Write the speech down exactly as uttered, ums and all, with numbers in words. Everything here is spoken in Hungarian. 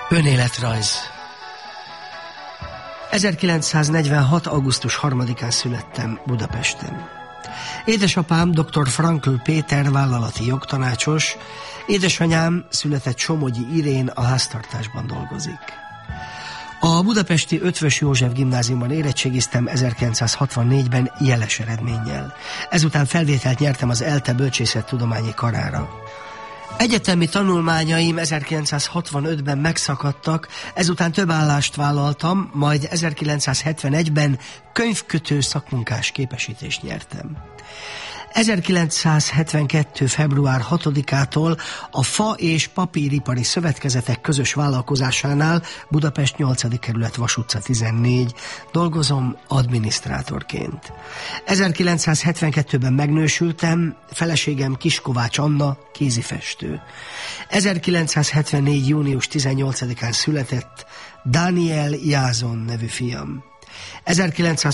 Önéletrajz. ezerkilencszáznegyvenhat. augusztus harmadikán születtem Budapesten. Édesapám dr. Frankl Péter vállalati jogtanácsos, édesanyám született Somogyi Irén a háztartásban dolgozik. A budapesti Eötvös József gimnáziumban érettségiztem ezerkilencszázhatvannégyben jeles eredménnyel. Ezután felvételt nyertem az ELTE bölcsészettudományi karára. Egyetemi tanulmányaim ezerkilencszázhatvanötben megszakadtak, ezután több állást vállaltam, majd ezerkilencszázhetvenegyben könyvkötő szakmunkás képesítést nyertem. ezerkilencszázhetvenkettő. február hatodikától a Fa- és Papíripari Szövetkezetek közös vállalkozásánál Budapest nyolcadik kerület Vas utca tizennégy dolgozom adminisztrátorként. ezerkilencszázhetvenkettőben megnősültem, feleségem Kiskovács Anna kézifestő. ezerkilencszázhetvennégy. június tizennyolcadikán született Dániel Jázon nevű fiam.